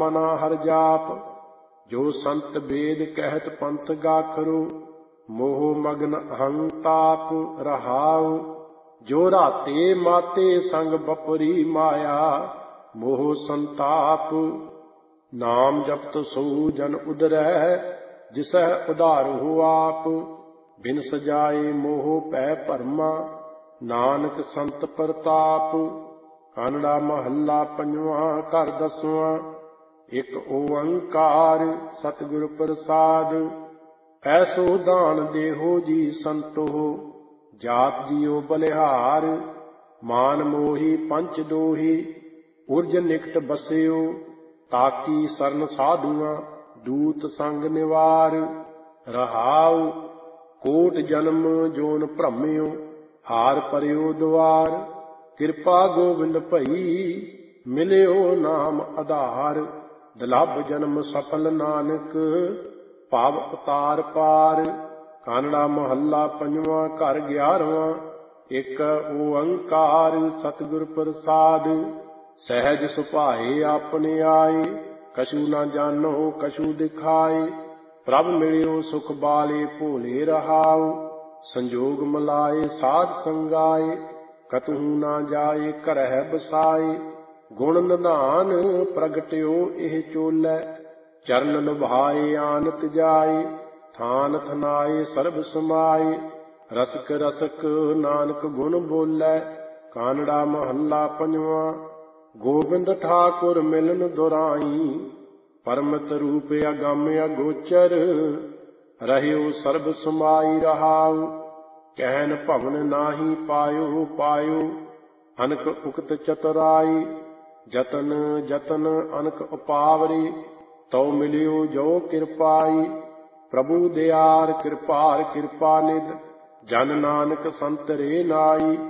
ਮਨਾ ਹਰ ਜਾਪ। ਜੋ ਸੰਤ ਵੇਦ ਕਹਿਤ ਪੰਥ ਗਾਖਰੂ, ਮੋਹ ਮਗਨ ਅਹੰ ਤਾਪ ਰਹਾਉ। ਜੋ ਰਾਤੇ ਮਾਤੇ ਸੰਗ ਬਪਰੀ ਮਾਇਆ, ਮੋਹ ਸੰਤਾਪ। ਨਾਮ ਜਪਤ ਸੋ ਜਨ ਉਦਰੈ, ਜਿਸੈ ਉਧਾਰਹੁ ਆਪ। ਬਿਨ ਸਜਾਏ ਮੋਹ ਭੈ ਭਰਮਾ, ਨਾਨਕ ਸੰਤ ਪ੍ਰਤਾਪ। ਕਾਨੜਾ ਮਹੱਲਾ ਪੰਜਵਾਂ ਘਰ ਦਸਵਾਂ। ਇਕ ਓੰਕਾਰ ਸਤਿਗੁਰ ਪ੍ਰਸਾਦ। ਐਸੋ ਦਾਨ ਦੇਹੋ ਜੀ ਸੰਤੋ, ਜਾਤ ਜੀਓ ਬਲਿਹਾਰ। ਮਾਨ ਮੋਹੀ ਪੰਚ ਦੋਹੀ, ਉਰਜ ਨਿਕਟ ਬਸਿਓ। ਤਾਕੀ ਸਰਨ ਸਾਧੂਆਂ, ਦੂਤ ਸੰਗ ਨਿਵਾਰ। ਰਹਾਉ ਕੋਟ ਜਨਮ ਜੋਨ ਭ੍ਰਮਿਓ, ਹਾਰ ਪਰਿਓ ਦੁਆਰ। ਕਿਰਪਾ ਗੋਬਿੰਦ ਭਈ, ਮਿਲਿਓ ਨਾਮ ਆਧਾਰ। ਦੁਲੱਭ ਜਨਮ ਸਫਲ ਨਾਨਕ, ਭਵ ਉਤਾਰ ਪਾਰ। ਕਾਨੜਾ ਮਹੱਲਾ ਪੰਜਵਾਂ ਘਰ 11ਵਾਂ। ਇਕ ਓੰਕਾਰ ਸਤਿਗੁਰ ਪ੍ਰਸਾਦ। ਸਹਿਜ ਸੁਭਾਏ ਆਪਣੇ ਆਏ, ਕਛੂ ਨਾ ਜਾਣੋ ਕਛੂ ਦਿਖਾਏ। ਪ੍ਰਭ ਮਿਲਿਓ ਸੁਖ ਬਾਲੇ ਭੋਲੇ ਰਹਾਉ। ਸੰਜੋਗ ਮਿਲਾਏ ਸਾਧ ਸੰਗਾਏ, ਕਤਹੂ ਨਾ ਜਾਏ ਘਰਹਿ ਬਸਾਏ। ਗੁਣ ਨਿਧਾਨ ਪ੍ਰਗਟਿਓ ਇਹ ਚੋਲੇ, ਚਰਨ ਲੁਭਾਏ ਆਨਤ ਜਾਏ। ਥਾਨ ਥਨਾਏ ਸਰਬ ਸਮਾਏ, ਰਸਕ ਰਸਕ ਨਾਨਕ ਗੁਣ ਬੋਲੇ। ਕਾਨੜਾ ਮਹੱਲਾ ਪੰਜਵਾਂ। ਗੋਬਿੰਦ ਠਾਕੁਰ ਮਿਲਨ ਦੁਰਾਈ, ਪਰਮਤ ਰੂਪ ਅਗੰਮ ਅਗੋਚਰ। ਰਹਿਓ ਸਰਬ ਸਮਾਈ ਰਹਾਉ, ਕਹਿਨ ਭਵਨ ਨਾਹੀ ਪਾਇਓ ਪਾਇਓ। ਅਨਕ ਉਕਤ ਚਤੁਰਾਈ, ਜਤਨ ਜਤਨ ਅਨਕ ਉਪਾਵਰੀ। ਤਉ ਮਿਲਿਓ ਜੋ ਕਿਰਪਾਈ, ਪ੍ਰਭੂ ਦਿਆਰ ਕਿਰਪਾਰ ਕਿਰਪਾ ਨਿਧ। ਜਨ ਨਾਨਕ ਸੰਤ ਰੇ ਨਾਈ,